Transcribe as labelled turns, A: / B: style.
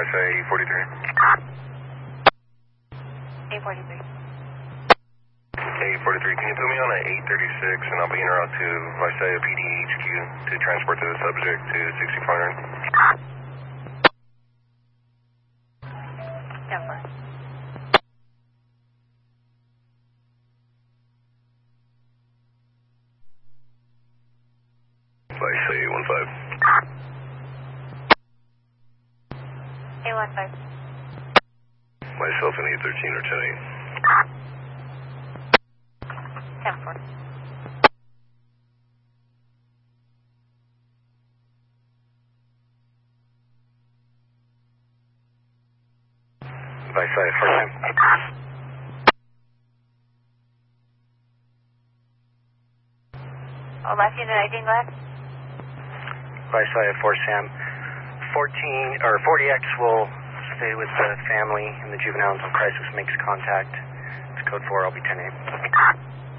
A: say 43.
B: 843.
A: 843, can you put me on an 836 and I'll be en route to Visalia PD HQ to transport the subject to 6500?
B: 10-4.
A: Visalia 15.
B: 815.
A: Myself and 813 or 10-8.
B: 10-4.
A: Visalia 14.
B: Oh, last unit ID, go ahead.
C: Visalia 4 Sam. 40X will stay with the family and the juvenile until crisis makes contact. It's code 4, I'll be 10-8.